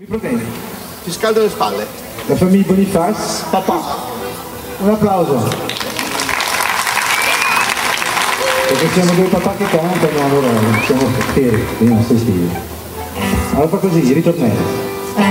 problemi. Ti scaldo le spalle. La famiglia Bonifaz. Papà. Un applauso. Perché siamo due papà che cantano, allora siamo fieri dei nostri stili. Allora fa così, ritornello.